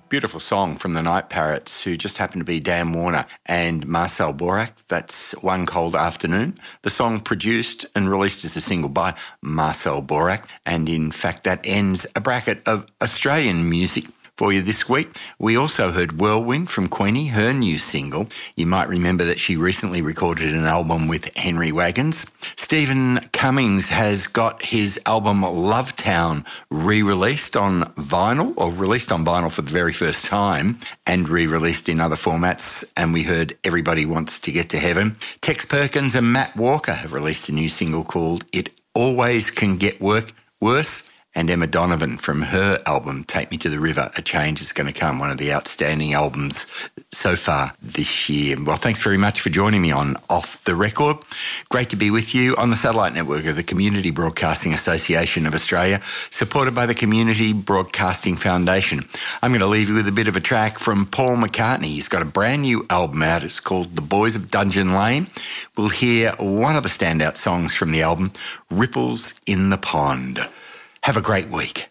Beautiful song from the Night Parrots, who just happened to be Dan Warner and Marcel Borak. That's One Cold Afternoon. The song produced and released as a single by Marcel Borak. And in fact, that ends a bracket of Australian music for you this week. We also heard Whirlwind from Queenie, her new single. You might remember that she recently recorded an album with Henry Wagons. Stephen Cummings has got his album Lovetown re-released on vinyl, or released on vinyl for the very first time, and re-released in other formats. And we heard Everybody Wants to Get to Heaven. Tex Perkins and Matt Walker have released a new single called It Always Can Get Worse. And Emma Donovan from her album, Take Me to the River, A Change Is Going to Come, one of the outstanding albums so far this year. Well, thanks very much for joining me on Off the Record. Great to be with you on the satellite network of the Community Broadcasting Association of Australia, supported by the Community Broadcasting Foundation. I'm going to leave you with a bit of a track from Paul McCartney. He's got a brand new album out. It's called The Boys of Dungeon Lane. We'll hear one of the standout songs from the album, Ripples in the Pond. Have a great week.